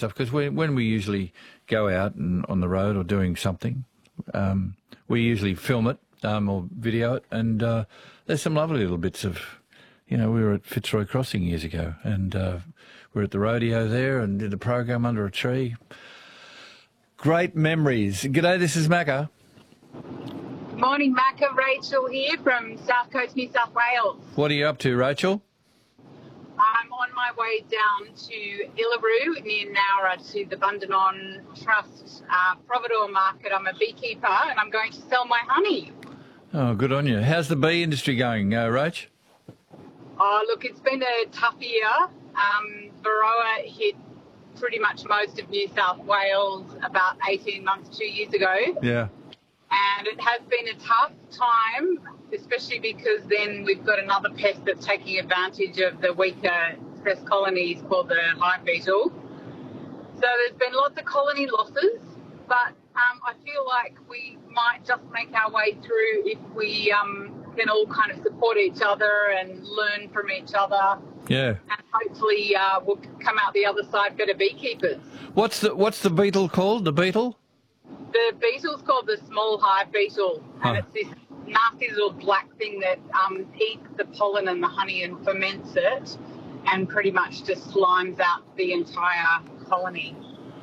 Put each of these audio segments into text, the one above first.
stuff, because when we usually go out and on the road or doing something, we usually film it or video it, and there's some lovely little bits of, we were at Fitzroy Crossing years ago, and we're at the rodeo there and did a program under a tree. Great memories. G'day, this is Macca. Morning, Macca. Rachel here from South Coast, New South Wales. What are you up to, Rachel? I'm on my way down to Illaroo near Nowra to the Bundanon Trust Providore Market. I'm a beekeeper and I'm going to sell my honey. Oh, good on you. How's the bee industry going, Rach? Oh, look, it's been a tough year. Varroa hit pretty much most of New South Wales about 18 months, 2 years ago. Yeah. And it has been a tough time, especially because then we've got another pest that's taking advantage of the weaker stress colonies called the hive beetle. So there's been lots of colony losses, but I feel like we might just make our way through if we can all kind of support each other and learn from each other. Yeah. And hopefully we'll come out the other side better beekeepers. What's the beetle called? The beetle? The beetle's called the small hive beetle, and it's this nasty little black thing that eats the pollen and the honey and ferments it, and pretty much just slimes out the entire colony.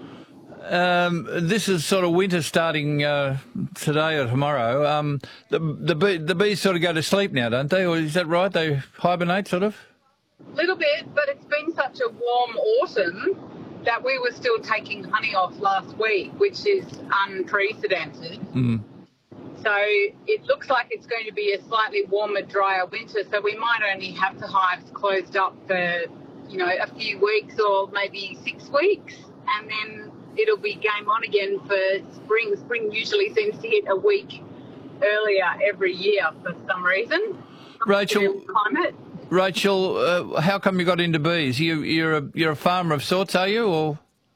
This is sort of winter starting today or tomorrow. The bees sort of go to sleep now, don't they? Or is that right? They hibernate, sort of? A little bit, but it's been such a warm autumn that we were still taking honey off last week, which is unprecedented. Mm. So it looks like it's going to be a slightly warmer, drier winter, so we might only have the hives closed up for, a few weeks or maybe 6 weeks, and then it'll be game on again for spring. Spring usually seems to hit a week earlier every year for some reason. Rachel, how come you got into bees? You're a farmer of sorts, are you? Or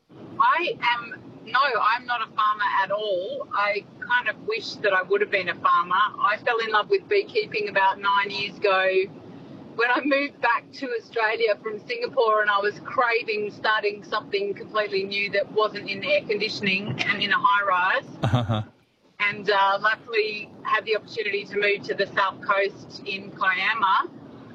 No, I'm not a farmer at all. I kind of wish that I would have been a farmer. I fell in love with beekeeping about 9 years ago when I moved back to Australia from Singapore, and I was craving starting something completely new that wasn't in air conditioning and in a high-rise. Uh-huh. And luckily had the opportunity to move to the South Coast in Kiama,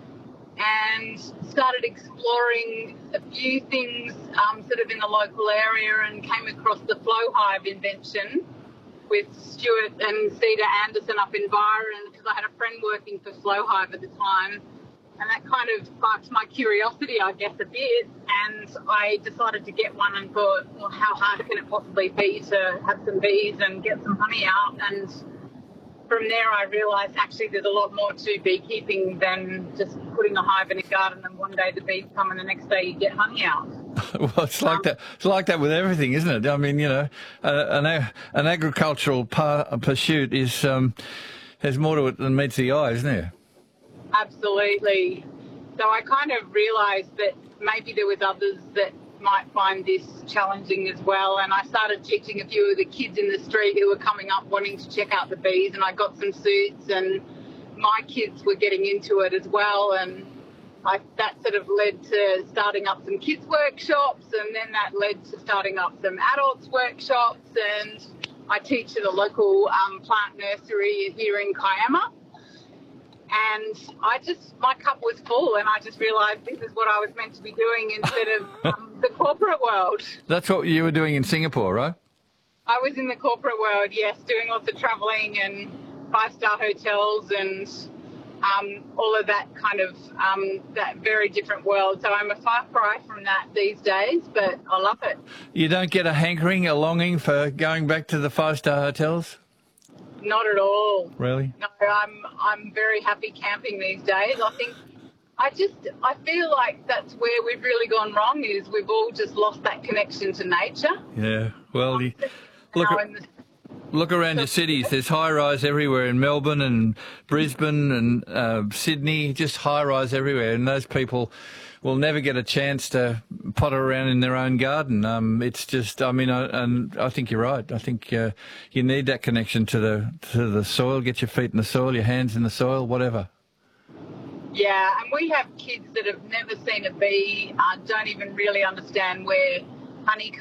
and started exploring a few things sort of in the local area, and came across the flow hive invention with Stuart and Cedar Anderson up in Byron, because I had a friend working for Flow Hive at the time, and that kind of sparked my curiosity, I guess, a bit, and I decided to get one and thought, well, how hard can it possibly be to have some bees and get some honey out? And from there, I realised actually there's a lot more to beekeeping than just putting a hive in a garden and one day the bees come and the next day you get honey out. Well, it's like that. It's like that with everything, isn't it? I mean, an agricultural pursuit has more to it than meets the eye, isn't there? Absolutely. So I kind of realised that maybe there was others that might find this challenging as well, and I started teaching a few of the kids in the street who were coming up wanting to check out the bees, and I got some suits, and my kids were getting into it as well, and that sort of led to starting up some kids workshops, and then that led to starting up some adults workshops, and I teach at a local plant nursery here in Kiama. And my cup was full, and I just realised this is what I was meant to be doing instead of the corporate world. That's what you were doing in Singapore, right? I was in the corporate world, yes, doing lots of travelling and five-star hotels and all of that kind of that very different world. So I'm a far cry from that these days, but I love it. You don't get a hankering, a longing for going back to the five-star hotels? Not at all. Really? No, I'm very happy camping these days. I feel like that's where we've really gone wrong, is we've all just lost that connection to nature. Yeah, well, look around your cities. There's high-rise everywhere in Melbourne and Brisbane and Sydney, just high-rise everywhere, and those people will never get a chance to potter around in their own garden. It's just, and I think you're right. I think you need that connection to the soil. Get your feet in the soil, your hands in the soil, whatever. Yeah, and we have kids that have never seen a bee, don't even really understand where honey